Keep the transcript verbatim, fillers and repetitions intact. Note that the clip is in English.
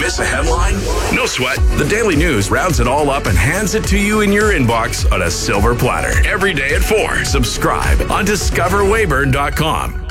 Miss a headline? No sweat. The Daily News rounds it all up and hands it to you in your inbox on a silver platter. Every day at four. Subscribe on discover weyburn dot com.